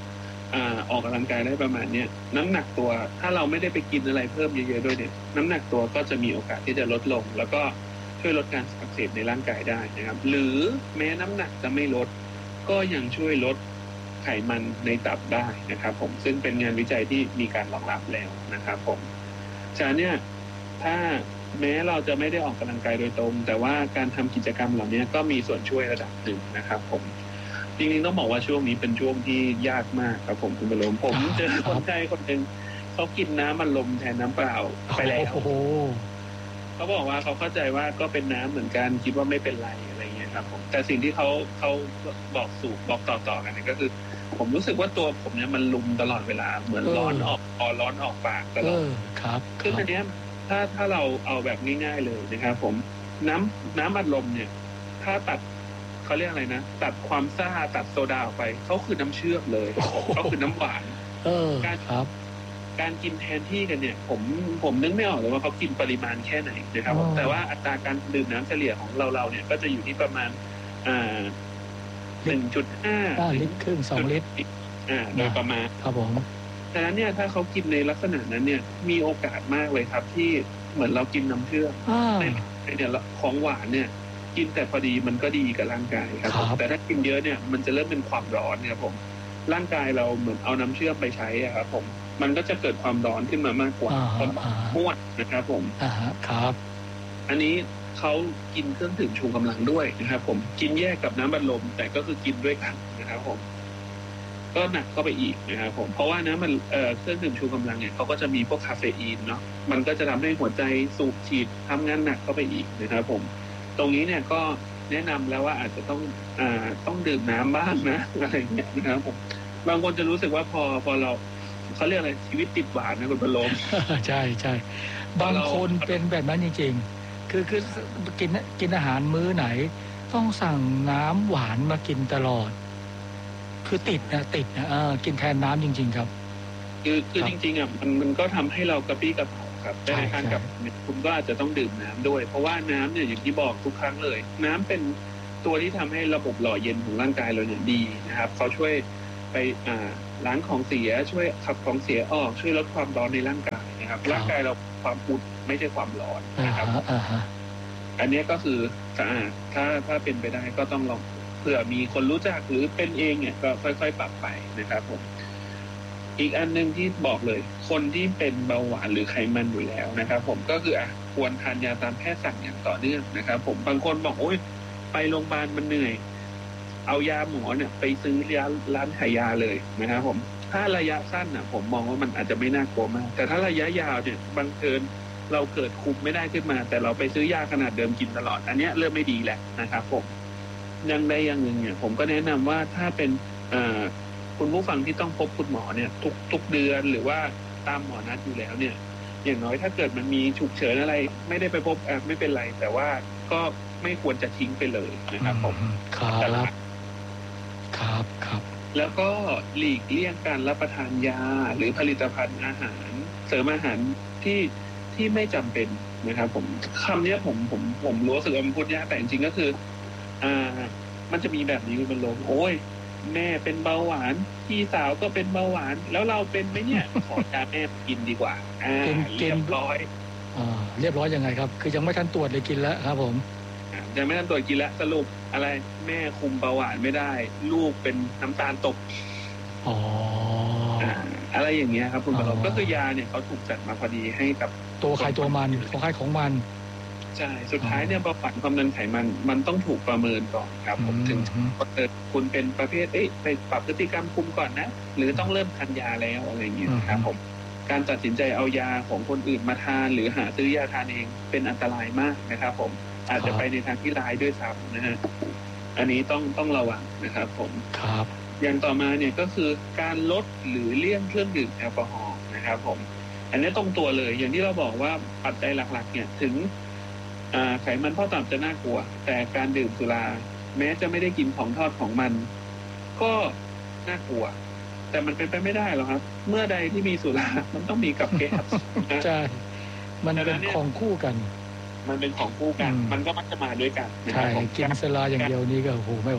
อ่าออกกำลังกายได้ประมาณเนี้ยน้ำหนักตัวถ้าเราไม่ได้ไปกินอะไรเพิ่มเยอะๆด้วยเนี่ยน้ำหนักตัวก็จะมีโอกาสที่จะลดลงแล้วก็ช่วยลดการอักเสบในร่างกายได้นะครับหรือแม้น้ำหนักจะไม่ลดก็ยังช่วยลดไขมันในตับได้นะครับผมซึ่งเป็นงานวิจัยที่มีการรองรับแล้วนะครับผมฉะนั้นเนี่ยถ้าแม้เราจะไม่ได้ออกกำลังกายโดยตรงแต่ว่าการทำกิจกรรมเหล่านี้ก็มีส่วนช่วยระดับหนึ่งนะครับผมจริงๆต้องบอกว่าช่วงนี้เป็นช่วงที่ยากมากครับผมคุณบรมผมเจอคนไข้คนหนึ่งเขากินน้ำอัดลมแทนน้ำเปล่าไปแล้วเขาบอกว่าเขาเข้าใจว่าก็เป็นน้ำเหมือนกันคิดว่าไม่เป็นไรอะไรเงี้ยครับผมแต่สิ่งที่เขาเขาบอกสู่บอกต่อๆกันเนี่ยก็คือผมรู้สึกว่าตัวผมเนี่ยมันลุมตลอดเวลาเหมือนร้อนออกคอร้อนออกปากตลอดครับคืออันเนี้ยถ้าถ้าเราเอาแบบง่ายๆเลยนะครับผมน้ำน้ำอัดลมเนี่ยถ้าตัดเขาเรียกอะไรนะตัดความซ่าตัดโซดาออกไปเขาคือน้ำเชื่อมเลยเขาคือน้ำหวานการครับการกินแทนที่กันเนี่ยผมผมนึกไม่ออกเลยว่าเขากินปริมาณแค่ไหนนะครับแต่ว่าอัตราการดื่มน้ำเฉลี่ยของเราเราเนี่ยก็จะอยู่ที่ประมาณอ่าหนึ่งจุดห้าลิตรครึ่งสองลิตรอ่าโดยประมาณครับผมดังนั้นเนี่ยถ้าเขากินในลักษณะนั้นเนี่ยมีโอกาสมากเลยครับที่เหมือนเรากินน้ำเชื่อมในเนี่ยของหวานเนี่ยกินแต่พอดีมันก็ดีกับร่างกายครับแต่ถ้ากินเยอะเนี่ยมันจะเริ่มเป็นความร้อนครับผมร่างกายเราเหมือนเอาน้ำเชื่อมไปใช้ครับผมมันก็จะเกิดความร้อนขึ้นมามากกว่าความม้วนนะครับผมอ่าครับอันนี้เขากินเครื่องดื่มชูกำลังด้วยนะครับผมกินแยกกับน้ำบัดลมแต่ก็คือกินด้วยกันนะครับผมก็หนักเข้าไปอีกนะครับผมเพราะว่านะมันเอ่อเครื่องดื่มชูกำลังเนี่ยเขาก็จะมีพวกคาเฟอีนเนาะมันก็จะทำให้หัวใจสูบฉีดทำงานหนักเข้าไปอีกนะครับผมตรงนี้เนี่ยก็แนะนำแล้วว่าอาจจะต้องอ่าต้องดื่มน้ำบ้างนะอะไรเงี้ยนะครับผมบางคนจะรู้สึกว่าพอพอเราเขาเรียกอะไรชีวิตติดหวานนะคุณประโลมใช่ใช่บางคนเป็นแบบนั้นจริงๆคือคือกินกินอาหารมื้อไหนต้องสั่งน้ำหวานมากินตลอดคือติดนะติดนะเออกินแทนน้ำจริงๆครับคือคือจริงๆอ่ะมันมันก็ทำให้เรากระปี้กระเป๋าครับแต่ในทางกับคุณก็อาจจะต้องดื่มน้ำด้วยเพราะว่าน้ำเนี่ยอย่างที่บอกทุกครั้งเลยน้ำเป็นตัวที่ทำให้ระบบหล่อเย็นของร่างกายเราเนี่ยดีนะครับเขาช่วยไปอ่าล้างของเสียช่วยขับของเสียออกช่วยลดความร้อนในร่างกายนะครับร่างกายเราความอุ่นไม่ใช่ความร้อนนะครับอันนี้ก็คือสะอาดถ้าถ้าเป็นไปได้ก็ต้องลองเผื่อมีคนรู้จักหรือเป็นเองเนี่ยก็ค่อยๆปรับไปนะครับผมอีกอันนึงที่บอกเลยคนที่เป็นเบาหวานหรือไขมันอยู่แล้วนะครับผมก็คืออ่ะควรทานยาตามแพทย์สั่งอย่างต่อเนื่องนะครับผมบางคนบอกโอ๊ยไปโรงพยาบาลมันเหนื่อยเอายาหมอเนี่ยไปซื้อยาร้านขายยาเลยนะครับผมถ้าระยะสั้นน่ะผมมองว่ามันอาจจะไม่น่ากลัวมากแต่ถ้าระยะยาวเนี่ยบางเกินเราเกิดคุมไม่ได้ขึ้นมาแต่เราไปซื้อยาขนาดเดิมกินตลอดอันนี้เริ่มไม่ดีแหละนะครับผมอย่างใดอย่างหนึ่งเนี่ยผมก็แนะนำว่าถ้าเป็นคุณผู้ฟังที่ต้องพบคุณหมอเนี่ยทุกทุกเดือนหรือว่าตามหมอนัดอยู่แล้วเนี่ยอย่างน้อยถ้าเกิดมันมีฉุกเฉินอะไรไม่ได้ไปพบอ่ะไม่เป็นไรแต่ว่าก็ไม่ควรจะทิ้งไปเลยนะครับผมครับครับครับแล้วก็หลีกเลี่ยงการรับประทานยาหรือผลิตภัณฑ์อาหารเสริมอาหารที่ที่ไม่จำเป็นนะครับผมคำนี้ผมผมผมรู้สึกว่ามันพูดยากแต่จริงๆก็คืออ่ามันจะมีแบบนี้คุณบรรลมโอ้ยแม่เป็นเบาหวานพี่สาวก็เป็นเบาหวานแล้วเราเป็นไหมเนี่ยขอยาแม่กินดีกว่าอ่าเรียบร้อยอ่าเรียบร้อยยังไงครับคือยังไม่ทันตรวจเลยกินแล้วครับผมยังไม่ทันตรวจกินแล้วสรุปอะไรแม่คุมเบาหวานไม่ได้ลูกเป็นน้ำตาลตกอ๋ออะไรอย่างเงี้ยครับคุณบรรลมก็คือยาเนี่ยเขาถูกจัดมาพอดีให้กับตัวใครตัวมันของใครของมันใช่สุดท้ายเนี่ยเบาหวานความดันไขมันมันต้องถูกประเมินก่อนครับผมถึงเกิดคุณเป็นประเภทเอ๊ะไปปรับพฤติกรรมคุมก่อนนะหรือต้องเริ่มทานยาแล้วอะไรอย่างเงี้ยครับผมการตัดสินใจเอายาของคนอื่นมาทานหรือหาซื้อยาทานเองเป็นอันตรายมากนะครับผมอาจจะไปในทางที่ร้ายด้วยซ้ำนะฮะอันนี้ต้องต้องระวังนะครับผมครับอย่างต่อมาเนี่ยก็คือการลดหรือเลี่ยงเครื่องดื่มแอลกอฮอล์นะครับผมอันนี้ตรงตัวเลยอย่างที่เราบอกว่าปัจจัยหลักๆเนี่ยถึงไขมันข้อต่ำจะน่ากลัวแต่การดื่มสุราแม้จะไม่ได้กินของทอดของมันก็น่ากลัวแต่มันเป็นไปไม่ได้หรอกครับเมื่อใดที่มีสุรามันต้องมีกับแก้มใช่มันเป็นของคู่กันมันเป็นของคู่กันมันก็มักจะมาด้วยกันใช่กินสุราอย่างเดียวนี้ก็โอ้โหไม่ไหว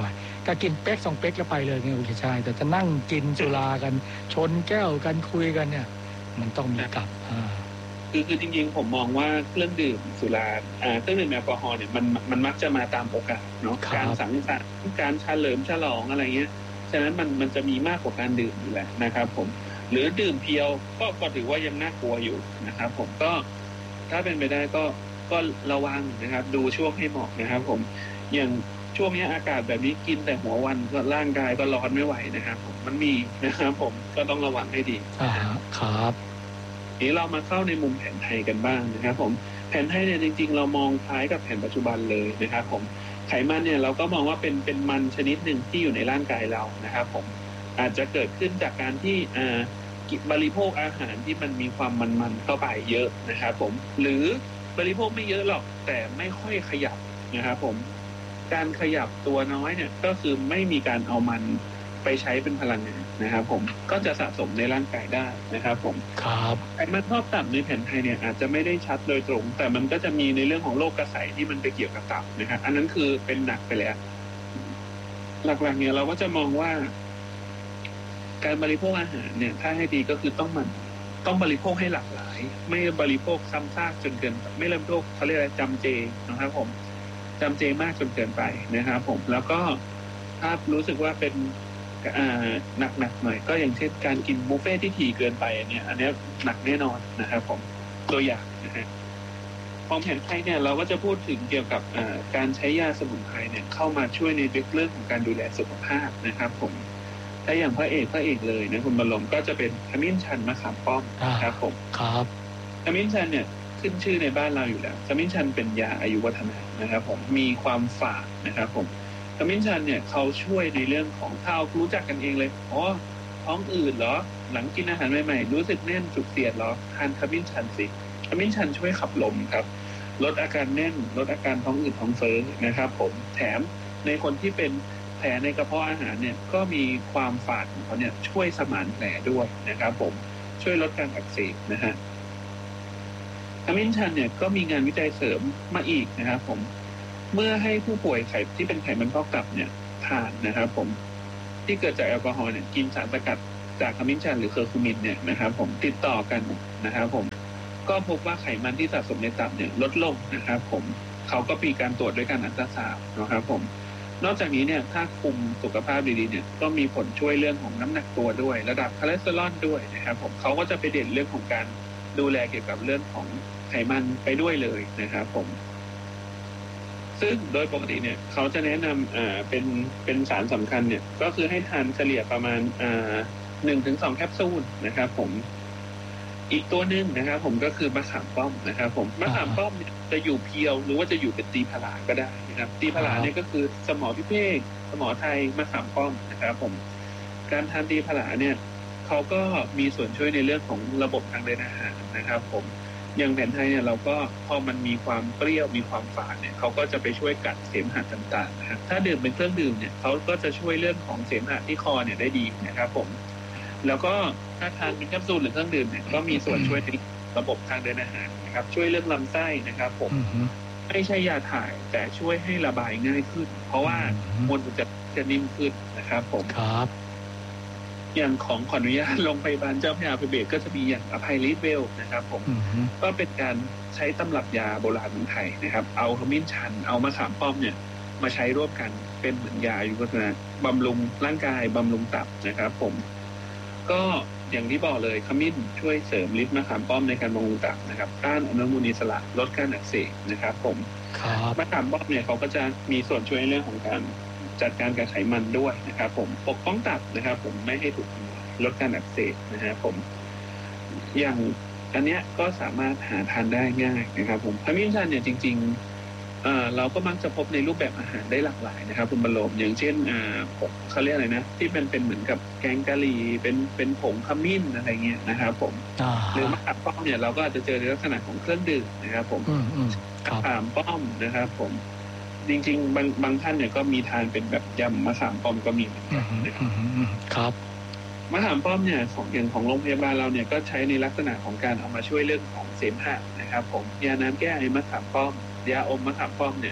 ถ้ากินเป๊กสองเป๊กแล้วไปเลยไงคุณชัยชัยแต่จะนั่งกินสุรากันชนแก้วกันคุยกันเนี่ยมันต้องมีกลับอ่าคือคือจริงๆผมมองว่าเครื่องดื่มสุราอ่าเครื่องดื่มแอลกอฮอล์เนี่ยมันมันมักจะมาตามโอกาสเนาะการสังสรรค์การเฉลิมฉลองอะไรเงี้ยฉะนั้นมันมันจะมีมากกว่าการดื่มอยู่แหละนะครับผมหรือดื่มเพียวก็ก็ถือว่ายังน่ากลัวอยู่นะครับผมก็ถ้าเป็นไปได้ก็ก็ระวังนะครับดูช่วงให้เหมาะนะครับผมอย่างช่วงนี้อากาศแบบนี้กินแต่หัววันก็ร่างกายก็ร้อนไม่ไหวนะครับผมมันมีนะครับผมก็ต้องระวังให้ดีอ่าครับนี้เรามาเข้าในมุมแผนไทยกันบ้างนะครับผมแผนไทยเนี่ยจริงๆเรามองคล้ายกับแผนปัจจุบันเลยนะครับผมไขมันเนี่ยเราก็มองว่าเป็นเป็นมันชนิดหนึ่งที่อยู่ในร่างกายเรานะครับผมอาจจะเกิดขึ้นจากการที่อ่าบริโภคอาหารที่มันมีความมันๆเข้าไปเยอะนะครับผมหรือบริโภคไม่เยอะหรอกแต่ไม่ค่อยขยับนะครับผมการขยับตัวน้อยเนี่ยก็คือไม่มีการเอามันไปใช้เป็นพลังงานนะครับผมก็จะสะสมในร่างกายได้นะครับผมครับไขมันพอกตับในแผนไทยเนี่ยอาจจะไม่ได้ชัดโดยตรงแต่มันก็จะมีในเรื่องของโรคกระใสที่มันไปเกี่ยวกับตับนะครับอันนั้นคือเป็นหนักไปแล้วหลักๆเนี่ยเราก็จะมองว่าการบริโภคอาหารเนี่ยถ้าให้ดีก็คือต้องมันต้องบริโภคให้หลากหลายไม่บริโภคซ้ำซากจนเกินไม่บริโภคเขาเรียกอะไรจำเจนะครับผมจำเจมากจนเกินไปนะครับผมแล้วก็ถ้ารู้สึกว่าเป็นหนักๆหน่อยก็อย่างเช่นการกินบุฟเฟ่ที่ถี่เกินไปเนี่ยอันนี้หนักแน่นอนนะครับผมตัวอย่างนะฮะของแผนไทยเนี่ยเราก็จะพูดถึงเกี่ยวกับการใช้ยาสมุนไพรเนี่ยเข้ามาช่วยในเรื่องของการดูแลสุขภาพนะครับผมถ้าอย่างพระเอกพระเอกเลยนะคุณบรมก็จะเป็นขมิ้นชันมะขามป้อมครับผมครับขมิ้นชันเนี่ยขึ้นชื่อในบ้านเราอยู่แล้วขมิ้นชันเป็นยาอายุวัฒนะนะครับผมมีความฝาดนะครับผมขมิ้นชันเนี่ยเขาช่วยในเรื่องของถ้าเอารู้จักกันเองเลยอ๋อท้องอืดเหรอหลังกินอาหารใหม่ๆรู้สึกแน่นจุกเสียดเหรอทานขมิ้นชันสิขมิ้นชันช่วยขับลมครับลดอาการแน่นลดอาการท้องอืดท้องเฟ้อนะครับผมแถมในคนที่เป็นแผลในกระเพาะอาหารเนี่ยก็มีความฝาดของเขาเนี่ยช่วยสมานแผลด้วยนะครับผมช่วยลดการอักเสบนะฮะขมิ้นชันเนี่ยก็มีงานวิจัยเสริมมาอีกนะครับผมเมื่อให้ผู้ป่วยไขที่เป็นไขมันพอกตับเนี่ยทานนะครับผมที่เกิดจากแอลกอฮอล์เนี่ยกินสารสกัดจากขมิ้นชันหรือเคอร์คูมินเนี่ยนะครับผมติดต่อกันนะครับผมก็พบว่าไขมันที่สะสมในตับเนี่ยลดลงนะครับผมเขาก็มีการตรวจด้วยการอัลตราซาวด์นะครับผมนอกจากนี้เนี่ยถ้าคุมสุขภาพดีๆเนี่ยก็มีผลช่วยเรื่องของน้ำหนักตัวด้วยระดับคอเลสเตอรอลด้วยนะครับผมเขาก็จะไปเด่นเรื่องของการดูแลเกี่ยวกับเรื่องของไขมันไปด้วยเลยนะครับผมซึ่งโดยปกติเนี่ยเขาจะแนะนำอ่าเป็นเป็นสารสำคัญเนี่ยก็คือให้ทานเฉลี่ยประมาณอ่าหนึ่งถึงสองแคปซูลนะครับผมอีกตัวนึงนะครับผมก็คือมะขามป้อมนะครับผมมะขามป้อมจะอยู่เพียวหรือว่าจะอยู่เป็นตีผลาก็ได้นะครับตีผลาเนี่ยก็คือสมอพิเภกสมอไทยมะขามป้อมนะครับผมการทานตีผลาเนี่ยเขาก็มีส่วนช่วยในเรื่องของระบบทางเดินอาหารนะครับผมอย่างแผนไทยเนี่ยเราก็พอมันมีความเปรี้ยวมีความฝาดเนี่ยเขาก็จะไปช่วยกัดเสมหะต่างๆนะครับถ้าดื่มเป็นเครื่องดื่มเนี่ยเขาก็จะช่วยเรื่องของเสมหะที่คอเนี่ยได้ดีนะครับผมแล้วก็ถ้าทานเป็นแคปซูลหรือเครื่องดื่มเนี่ยก็มีส่วนช่วยในระบบทางเดินอาหารนะครับช่วยเรื่องลำไส้นะครับผมไม่ใช่ยาถ่ายแต่ช่วยให้ระบายง่ายขึ้นเพราะว่ามวลจะจะนิ่มขึ้นนะครับผมครับอย่างของขออนุญาตโรงพยาบาลเจ้าพระยาภัยเบศรก็จะมีอย่างอภัยลิสเวลนะครับผมก็เป็นการใช้ตำรับยาโบราณของไทยนะครับเอาขมิ้นชันเอามะขามป้อมเนี่ยมาใช้ร่วมกันเป็นเหมือนยาอายุวัฒนะบำรุงร่างกายบำรุงตับนะครับผมก็อย่างที่บอกเลยขมิ้นช่วยเสริมฤทธิ์มะขามป้อมในการบำรุงตับนะครับต้านอนุมูลอิสระลดการอักเสบนะครับผมมะขามป้อมเนี่ยเขาก็จะมีส่วนช่วยในเรื่องของการจัดการกับไขมันด้วยนะครับผมปกป้องตับนะครับผมไม่ให้ถูกลดการอักเสบนะฮะผมอย่างอันเนี้ยก็สามารถหาทานได้ง่ายนะครับผมขมิ้นชันเนี่ยจริงๆเอ่อเราก็มักจะพบในรูปแบบอาหารได้หลากหลายนะครับคุณบรรลมอย่างเช่นอ่าเขาเรียกอะไรนะที่มันเป็นเหมือนกับแกงกะหรี่เป็นเป็นผงขมิ้นอะไรเงี้ยนะครับผมหรือมะขามป้อมเนี่ยเราก็อาจจะเจอในลักษณะของเครื่องดื่มนะครับผมมะขามป้อมนะครับผมจริงๆบางบางท่านเนี่ยก็มีทานเป็นแบบยำมะขามป้อมก็มีเหมือนกันครับมะขามป้อมเนี่ยของอย่างของโรงพยาบาลเราเนี่ยก็ใช้ในลักษณะของการเอามาช่วยเรื่องของเสมหะนะครับผมยาน้ำแก้ไอมะขามป้อมยาอมมะขามป้อมเนี่ย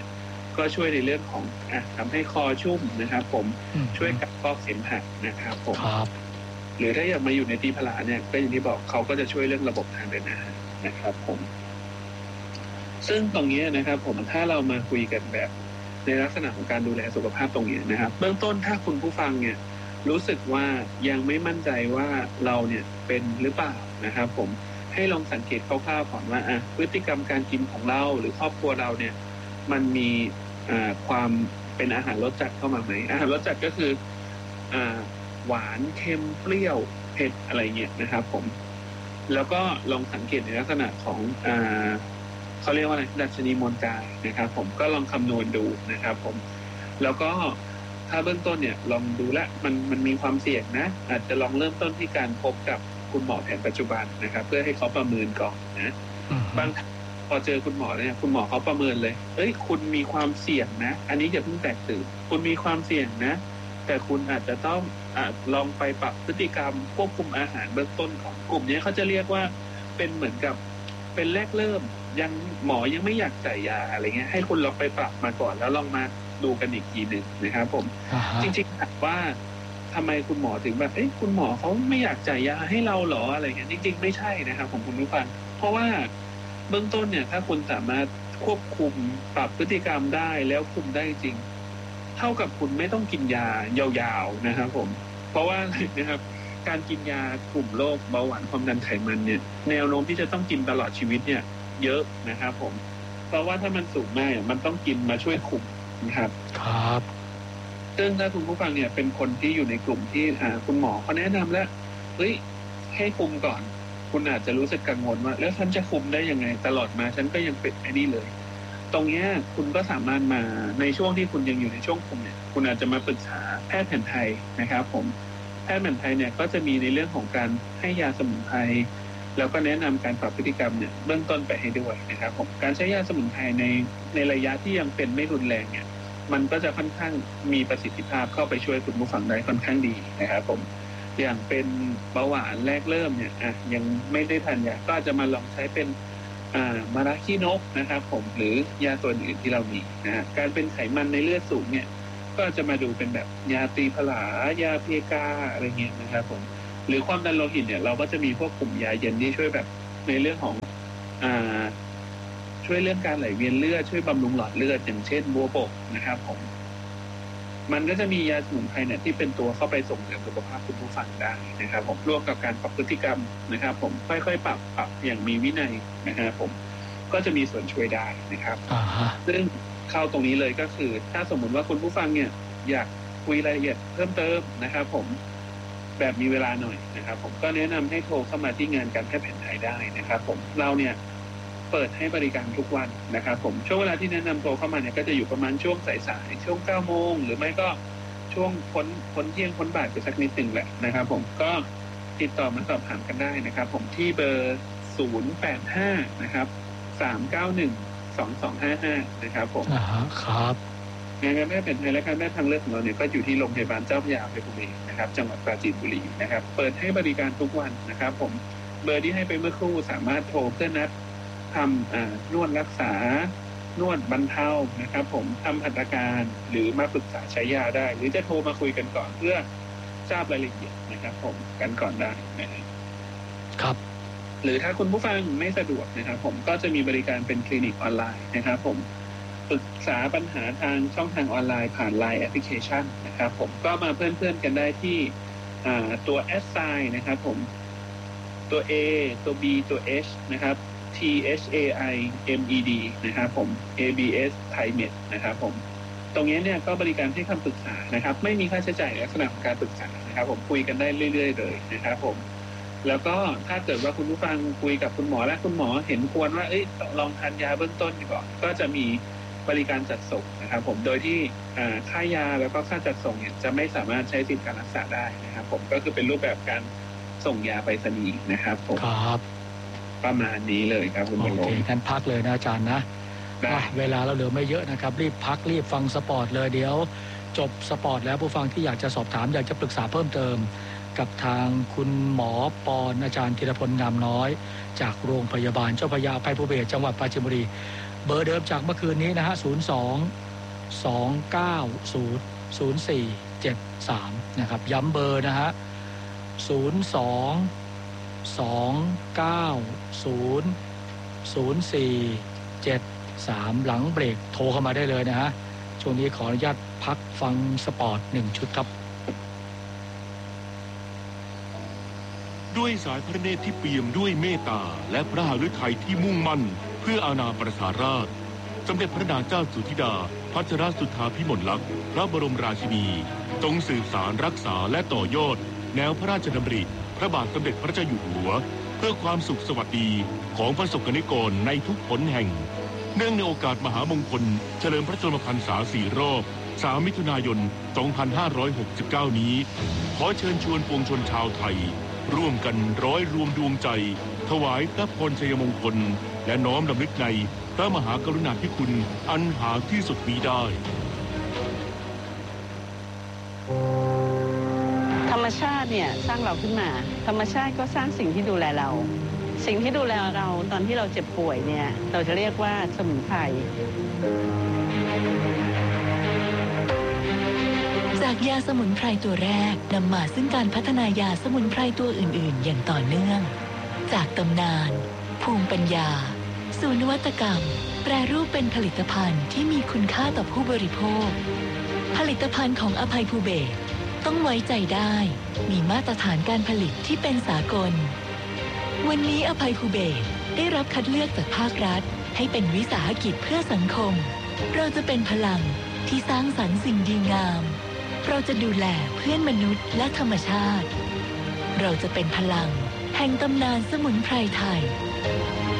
ก็ช่วยในเรื่องของอ่ะทำให้คอชุ่มนะครับผมช่วยกับฟอกเสมหะนะครับผมหรือถ้าอยากมาอยู่ในตีพลาเนี่ยก็อย่างที่บอกเขาก็จะช่วยเรื่องระบบทางเดินอาหารนะครับผมซึ่งตรงนี้นะครับผมถ้าเรามาคุยกันแบบในลักษณะของการดูแลสุขภาพตรงนี้นะครับเบื้องต้นถ้าคุณผู้ฟังเนี่ยรู้สึกว่ายังไม่มั่นใจว่าเราเนี่ยเป็นหรือเปล่านะครับผมให้ลองสังเกตคร่าวๆก่อนว่าอ่ะพฤติกรรมการกินของเราหรือครอบครัวเราเนี่ยมันมีอ่าความเป็นอาหารรสจัดเข้ามาไหมอาหารรสจัดก็คืออ่าหวานเค็มเปรี้ยวเผ็ดอะไรเงี้ยนะครับผมแล้วก็ลองสังเกตในลักษณะของอ่าเขาเรียกว่าอะไรดัชนีมวลกายนะครับผมก็ลองคำนวณดูนะครับผมแล้วก็ถ้าเบื้องต้นเนี่ยลองดูและมันมันมีความเสี่ยงนะอาจจะลองเริ่มต้นที่การพบกับคุณหมอแผนปัจจุบันนะครับเพื่อให้เขาประเมินก่อนนะบางพอเจอคุณหมอเนี่ยคุณหมอเขาประเมินเลยเอ้ยคุณมีความเสี่ยงนะอันนี้อย่าเพิ่งแตกตื่นคุณมีความเสี่ยงนะแต่คุณอาจจะต้องอ่าลองไปปรับพฤติกรรมควบคุมอาหารเบื้องต้นของกลุ่มนี้เขาจะเรียกว่าเป็นเหมือนกับเป็นแรกเริ่มยังหมอยังไม่อยากจ่ายยาอะไรเงี้ยให้คุณลองไปปรับมาก่อนแล้วลองมาดูกันอีกทีหนึ่งนะครับผม uh-huh. จริงๆถามว่าทำไมคุณหมอถึงแบบเอ้ยคุณหมอเขาไม่อยากจ่ายยาให้เราหรออะไรเงี้ยจริงๆไม่ใช่นะครับผมคุณผู้ฟังเพราะว่าเบื้องต้นเนี่ยถ้าคุณสามารถควบคุมปรับพฤติกรรมได้แล้วคุมได้จริงเท่ากับคุณไม่ต้องกินยายาวๆนะครับผมเพราะว่าอะไรนะครับการกินยากลุ่มโรคเบาหวานความดันไขมันเนี่ยแนวโน้มที่จะต้องกินตลอดชีวิตเนี่ยเยอะนะครับผมเพราะว่าถ้ามันสูงมากมันต้องกินมาช่วยคุมนะครับครับซึ่งถ้าคุณผู้ฟังเนี่ยเป็นคนที่อยู่ในกลุ่มที่อ่าคุณหมอเขาแนะนำแล้วเฮ้ยให้คุมก่อนคุณอาจจะรู้สึกกังวลว่าแล้วฉันจะคุมได้ยังไงตลอดมาฉันก็ยังเป็นไอ้นี่เลยตรงนี้คุณก็สามารถมาในช่วงที่คุณยังอยู่ในช่วงคุมเนี่ยคุณอาจจะมาปรึกษาแพทย์แผนไทยนะครับผมแพทย์แผนไทยเนี่ยก็จะมีในเรื่องของการให้ยาสมุนไพรแล้วก็แนะนำการปรับพฤติกรรมเนี่ยเบื้องต้นไปให้ด้วยนะครับผมการใช้ยาสมุนไพรในในระยะที่ยังเป็นไม่รุนแรงเนี่ยมันก็จะค่อนข้างมีประสิทธิภาพเข้าไปช่วยคุณผู้ฟังได้ค่อนข้างดีนะครับผมอย่างเป็นเบาหวานแรกเริ่มเนี่ยอ่ะยังไม่ได้ทานยาก็จะมาลองใช้เป็นอ่ามาราคีนกนะครับผมหรือยาตัวอื่นที่เรามีนะฮะการเป็นไขมันในเลือดสูงเนี่ยก็จะมาดูเป็นแบบยาตีผลายาเพกาอะไรเงี้ยนะครับผมหรือความดันโลหิตเนี่ยเราก็จะมีพวกกลุ่มยาเย็นที่ช่วยแบบในเรื่องของอ่าช่วยเรื่องการไหลเวียนเลือดช่วยบำรุงหลอดเลือดอย่างเช่นบัวบกนะครับผมมันก็จะมียาสมุนไพรเนี่ยที่เป็นตัวเข้าไปส่งเสริมสุขภาพคุณผู้ฟังได้นะครับผมร่วมกับการปรับพฤติกรรมนะครับผมค่อยๆปรับปรับอย่างมีวินัยนะครับผมก็จะมีส่วนช่วยได้นะครับ uh-huh. ซึ่งเข้าตรงนี้เลยก็คือถ้าสมมุติว่าคุณผู้ฟังเนี่ยอยากคุยรายละเอียดเพิ่มเติมนะครับผมแบบมีเวลาหน่อยนะครับผมก็แนะนำให้โทรเข้ามาที่งานการแพทย์แผนไทยได้นะครับผมเราเนี่ยเปิดให้บริการทุกวันนะครับผมช่วงเวลาที่แนะนำโทรเข้ามาเนี่ยก็จะอยู่ประมาณช่วงสายๆช่วงเก้าโมงหรือไม่ก็ช่วงพ้นพ้นเที่ยงพ้นบ่ายไปสักนิดหนึ่งแหละนะครับผมก็ติดต่อมาสอบถามกันได้นะครับผมที่เบอร์ศูนย์แปดห้านะครับสามเก้าหนึ่งสองสองห้าห้านะครับผมอ่าครับงานการแพทย์แผนไทยและการแพทย์ทางเลือกของเราเนี่ยก็อยู่ที่โรงพยาบาลเจ้าพระยาอภัยภูเบศรนะครับจังหวัดปราจีนบุรีนะครับเปิดให้บริการทุกวันนะครับผมเบอร์ที่ให้ไปเมื่อครู่สามารถโทรเพื่อนัดทำนวดรักษานวดบรรเทานะครับผมทำหัตถการหรือมาปรึกษาใช้ยาได้หรือจะโทรมาคุยกันก่อนเพื่อทราบรายละเอียดนะครับผมกันก่อนได้นะครับหรือถ้าคุณผู้ฟังไม่สะดวกนะครับผมก็จะมีบริการเป็นคลินิกออนไลน์นะครับผมปรึกษาปัญหาทางช่องทางออนไลน์ผ่าน ไลน์ แอปพลิเคชันนะครับผมก็มาเพื่อนๆกันได้ที่ตัว แอท ไซน์ นะครับผมตัว A ตัว B ตัว H นะครับ ที เอช เอ ไอ เอ็ม อี ดี นะครับผม เอ บี เอส Thaimed นะครับผมตรงนี้เนี่ยก็บริการให้คำปรึกษานะครับไม่มีค่าใช้จ่ายลักษณะของการปรึกษานะครับผมคุยกันได้เรื่อยๆเลยนะครับผมแล้วก็ถ้าเกิดว่าคุณผู้ฟังคุยกับคุณหมอและคุณหมอเห็นควรว่าเอ้ยลองทานยาเบื้องต้นก่อนก็จะมีบริการจัดส่งนะครับผมโดยที่ค่ายาแล้วก็ค่าจัดส่งเนี่ยจะไม่สามารถใช้สิทธิการรักษาได้นะครับผมก็คือเป็นรูปแบบการส่งยาไปรษณีย์นะครับผมครับประมาณนี้เลยครับคุณบรรลุโอเคงั้นพักเลยนะอาจารย์นะเวลาเราเหลือไม่เยอะนะครับรีบพักรีบฟังสปอร์ตเลยเดี๋ยวจบสปอร์ตแล้วผู้ฟังที่อยากจะสอบถามอยากจะปรึกษาเพิ่มเติมกับทางคุณหมอปอนอาจารย์ธีรพลงามน้อยจากโรงพยาบาลเจ้าพระยาอภัยภูเบศรจังหวัดปราจีนบุรีเบอร์เดิมจากเมื่อคืนนี้นะฮะศูนย์ สองสอง เก้า ศูนย์ ศูนย์ สี่ เจ็ด สามนะครับย้ำเบอร์นะฮะศูนย์ สอง สอง เก้า ศูนย์ ศูนย์ สี่ เจ็ด สามหลังเบรกโทรเข้ามาได้เลยนะฮะช่วงนี้ขออนุญาตพักฟังสปอร์ตหนึ่งชุดครับด้วยสายพระเนตรที่เปี่ยมด้วยเมตตาและพระหฤทัยที่มุ่งมั่นเพื่ออาณาประชาราษฎร์สมเด็จพระนางเจ้าสุธิดาพัชรสุทธาภิมลลักษณ์พระบรมราชินีทรงสืบสารรักษาและต่อยอดแนวพระราชดำริพระบาทสมเด็จพระเจ้าอยู่หัวเพื่อความสุขสวัสดีของประสบกนิกรในทุกหนแห่งเนื่องในโอกาสมหามงคลเฉลิมพระชนมพรรษาสี่รอบสามมิถุนายนสองพันห้าร้อยหกสิบเก้านี้ขอเชิญชวนปวงชนชาวไทยร่วมกันร้อยรวมดวงใจถวายพระพรชัยมงคลและน้อมรำลึกในพระมหากรุณาธิคุณอันหาที่สุดมิได้ธรรมชาติเนี่ยสร้างเราขึ้นมาธรรมชาติก็สร้างสิ่งที่ดูแลเราสิ่งที่ดูแลเราตอนที่เราเจ็บป่วยเนี่ยเราจะเรียกว่าสมุนไพรจากยาสมุนไพรตัวแรกนำมาซึ่งการพัฒนายาสมุนไพรตัวอื่นๆอย่างต่อเนื่องจากตำนานภูมิปัญญาสู่นวัตกรรมแปรรูปเป็นผลิตภัณฑ์ที่มีคุณค่าต่อผู้บริโภคผลิตภัณฑ์ของอภัยภูเบศรต้องไว้ใจได้มีมาตรฐานการผลิตที่เป็นสากลวันนี้อภัยภูเบศรได้รับคัดเลือกจากภาครัฐให้เป็นวิสาหกิจเพื่อสังคมเราจะเป็นพลังที่สร้างสรรค์สิ่งดีงามเราจะดูแลเพื่อนมนุษย์และธรรมชาติเราจะเป็นพลังแห่งตำนานสมุนไพรไทย